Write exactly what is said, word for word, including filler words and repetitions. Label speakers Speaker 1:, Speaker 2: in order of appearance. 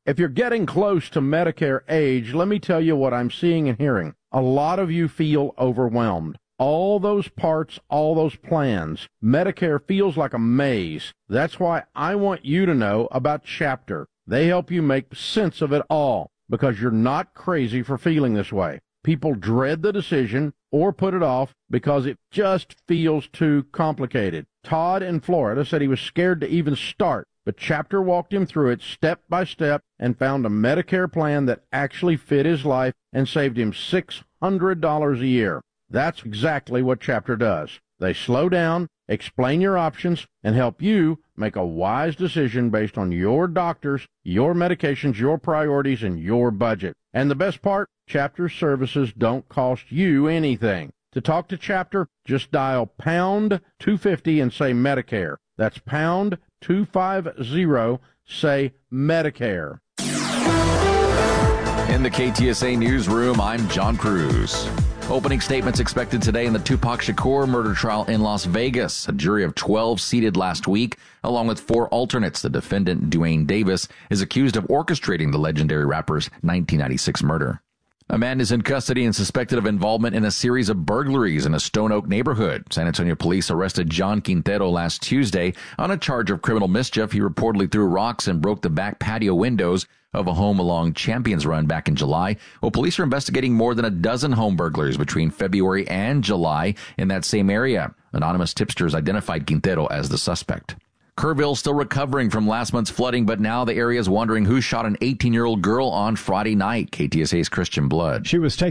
Speaker 1: If you're getting close to Medicare age, let me tell you what I'm seeing and hearing. A lot of you feel overwhelmed. All those parts, all those plans, Medicare feels like a maze. That's why I want you to know about Chapter. They help you make sense of it all because you're not crazy for feeling this way. People dread the decision or put it off because it just feels too complicated. Todd in Florida said he was scared to even start, but Chapter walked him through it step by step and found a Medicare plan that actually fit his life and saved him six hundred dollars a year. That's exactly what Chapter does. They slow down, explain your options, and help you make a wise decision based on your doctors, your medications, your priorities, and your budget. And the best part, Chapter services don't cost you anything. To talk to Chapter, just dial pound two fifty and say Medicare. That's pound two fifty, say Medicare.
Speaker 2: In the K T S A newsroom, I'm John Cruz. Opening statements expected today in the Tupac Shakur murder trial in Las Vegas. A jury of twelve seated last week, along with four alternates. The defendant, Duane Davis, is accused of orchestrating the legendary rapper's nineteen ninety-six murder. A man is in custody and suspected of involvement in a series of burglaries in a Stone Oak neighborhood. San Antonio police arrested John Quintero last Tuesday on a charge of criminal mischief. He reportedly threw rocks and broke the back patio windows of a home along Champions Run back in July. Well, police are investigating more than a dozen home burglaries between February and July in that same area. Anonymous tipsters identified Quintero as the suspect. Kerrville still recovering from last month's flooding, but now the area is wondering who shot an eighteen-year-old girl on Friday night. K T S A's Christian Blood.
Speaker 3: She was taken